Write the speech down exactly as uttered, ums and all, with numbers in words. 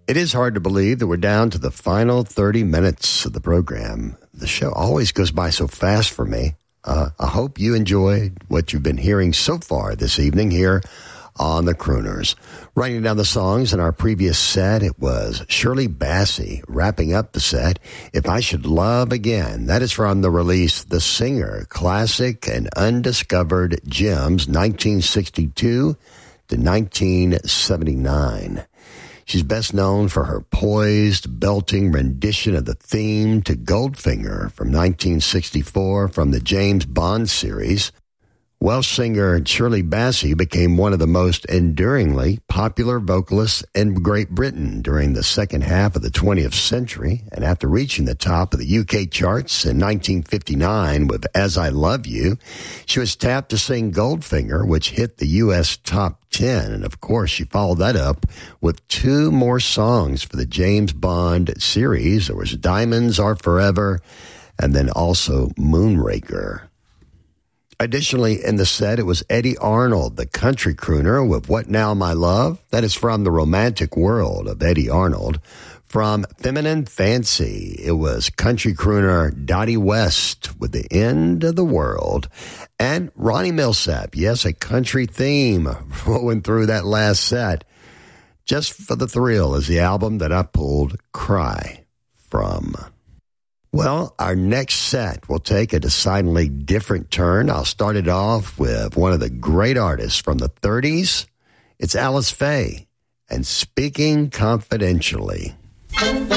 It is hard to believe that we're down to the final thirty minutes of the program. The show always goes by so fast for me. Uh, I hope you enjoyed what you've been hearing so far this evening here on the Crooners. Writing down the songs in our previous set, it was Shirley Bassey wrapping up the set, If I Should Love Again. That is from the release The Singer, Classic and Undiscovered Gems, nineteen sixty-two to nineteen seventy-nine. She's best known for her poised, belting rendition of the theme to Goldfinger from nineteen sixty-four from the James Bond series. Welsh singer Shirley Bassey became one of the most enduringly popular vocalists in Great Britain during the second half of the twentieth century, and after reaching the top of the U K charts in nineteen fifty-nine with As I Love You, she was tapped to sing Goldfinger, which hit the U S top ten, and of course she followed that up with two more songs for the James Bond series. There was Diamonds Are Forever, and then also Moonraker. Additionally, in the set, it was Eddie Arnold, the country crooner, with What Now, My Love? That is from The Romantic World of Eddie Arnold. From Feminine Fancy, it was country crooner Dottie West with The End of the World. And Ronnie Milsap, yes, a country theme rolling through that last set. Just for the Thrill is the album that I pulled Cry from. Well, our next set will take a decidedly different turn. I'll start it off with one of the great artists from the thirties. It's Alice Faye and Speaking Confidentially.